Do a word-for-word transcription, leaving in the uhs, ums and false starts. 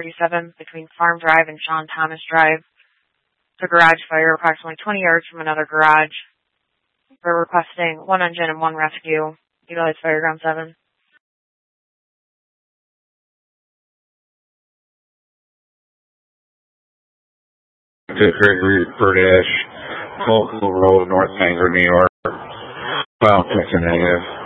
thirty-seven between Farm Drive and Sean Thomas Drive. It's a garage fire approximately twenty yards from another garage. We're requesting one engine and one rescue. Utilize Fireground seven. To Gregory Burdash, Oakville Road, North Bangor, New York. Well, that's a negative.